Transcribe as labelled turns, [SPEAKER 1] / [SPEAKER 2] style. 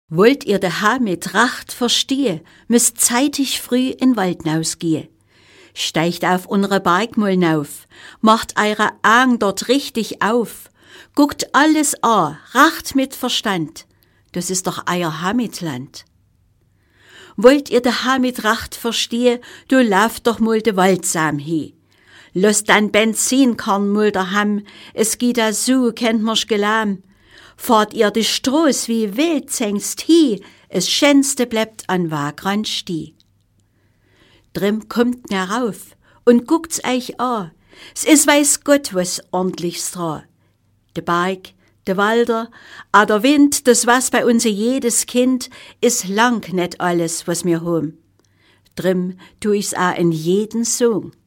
[SPEAKER 1] Wollt ihr daheim mit Racht verstehe, müsst zeitig früh in Wald nausgehe. Steigt auf unsere Bergmullen auf, macht eure Augen dort richtig auf, guckt alles an, Racht mit Verstand, das ist doch euer Heimatland. Wollt ihr daheim mit Racht verstehe, du lauft doch mal de Waldsam he. Lasst dann Benzinkorn mal daheim, es geht da so, kennt mir's gelam. Fahrt ihr die Stroß wie wild zängst hi, es schönste bleibt an Wagrand steh. Drim kommt rauf und guckt's euch an, es is weiß Gott was ordentlichs dran. De Berg, de Walder, a der Wind, das was bei uns jedes Kind, is lang net alles, was mir hom. Drim tu ich's a in jeden Song.